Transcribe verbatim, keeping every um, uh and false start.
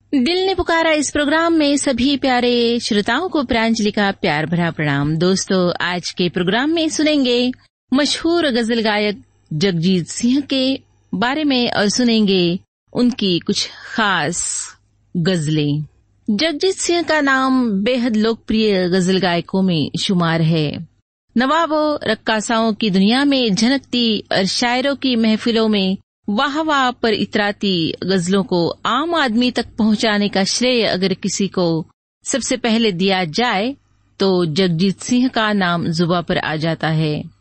दिल ने पुकारा इस प्रोग्राम में सभी प्यारे श्रोताओं को प्रांजलि का प्यार भरा प्रणाम। दोस्तों, आज के प्रोग्राम में सुनेंगे मशहूर गजल गायक जगजीत सिंह के बारे में और सुनेंगे उनकी कुछ खास गजलें। जगजीत सिंह का नाम बेहद लोकप्रिय गजल गायकों में शुमार है। नवाबों रक्कासाओं की दुनिया में झनकती और शायरों की महफिलों में वाह वाह पर इतराती गजलों को आम आदमी तक पहुंचाने का श्रेय अगर किसी को सबसे पहले दिया जाए तो जगजीत सिंह का नाम जुबां पर आ जाता है।